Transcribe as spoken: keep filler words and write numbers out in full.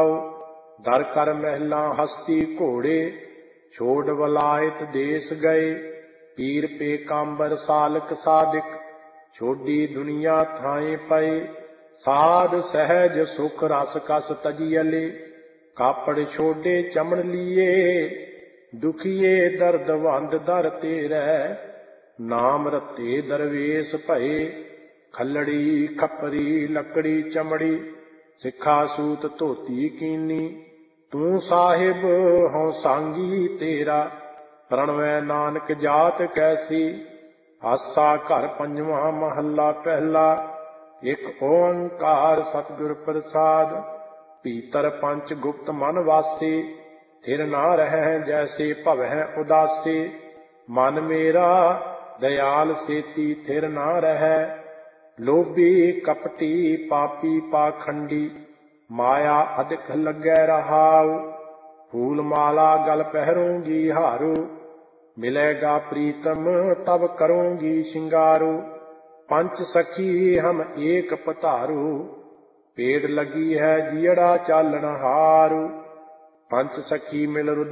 रहाओ। दर कर महला हस्ती घोड़े, छोड़ वलायत देश गए। पीर पेकांबर सालक सादिक, छोड़ी दुनिया थाए पए। साध सहज सुख रस कस तजियले, कापड़ छोड़े चमड़ लिए। दुखिए दर्द वंद दर तेरै, नाम रते दरवेश भये। खलड़ी खपरी लकड़ी चमड़ी, सिखा सूत धोती कीनी। तू साहिब हों सांगी तेरा, प्रणवै नानक जात कैसी। आसा घर पंजवा महला पहला, एक ओंकार सतगुर प्रसाद। भीतर पंच गुप्त मन वासे, थिर ना रहै जैसे भवै उदासे। मन मेरा दयाल सेती थिर ना रहै, लोभी कपटी पापी पाखंडी। माया अधिक लगै रहाउ, फूल माला गल पहरूंगी हारू। मिलेगा प्रीतम तब करूंगी शिंगारू। पंच सखी हम एक पधारू, पेड़ लगी है जियड़ा चालन हारू। पंच सखी मिल रुद